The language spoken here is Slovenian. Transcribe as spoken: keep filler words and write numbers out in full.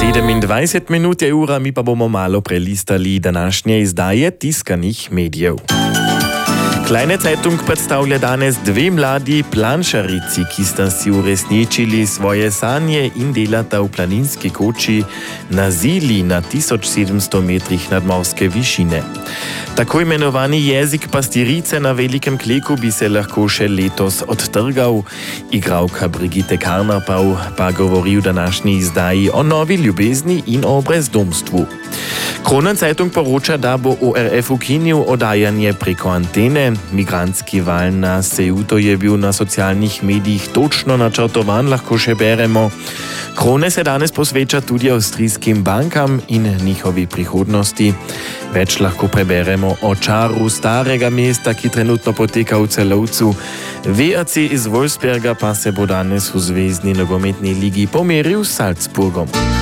sedemindvajset minut je ura, mi pa bomo malo prelistali današnje izdaje tiskanih medijev. Kleine Zeitung predstavlja danes dve mladi planšarici, ki sta si uresničili svoje sanje in delata v planinski koči na Zili na tisoč sedemsto metrih nadmorske višine. Tako imenovani jezik pastirice na Velikem Kleku bi se lahko še letos odtrgal. Igralka Brigitte Karnapau pa govori v današnji izdaji o novi ljubezni in o brezdomstvu. Kronen Zeitung poroča, da bo O R F ukinil oddajanje preko antene. Migrantski val na Ceuto je bil na socialnih medijih točno načrtovan, lahko še beremo. Krone se danes posveča tudi avstrijskim bankam in njihovi prihodnosti. Več lahko preberemo o čaru starega mesta, ki trenutno poteka v Celovcu. V A C iz Wolfsberga pa se bo danes v Zvezdni nogometni ligi pomeril s Salzburgom.